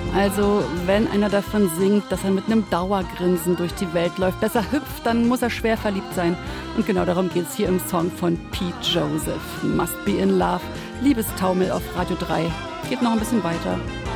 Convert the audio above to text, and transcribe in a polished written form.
Also, wenn einer davon singt, dass er mit einem Dauergrinsen durch die Welt läuft, besser hüpft, dann muss er schwer verliebt sein. Und genau darum geht es hier im Song von Pete Joseph. Must Be in Love. Liebestaumel auf Radio 3. Geht noch ein bisschen weiter.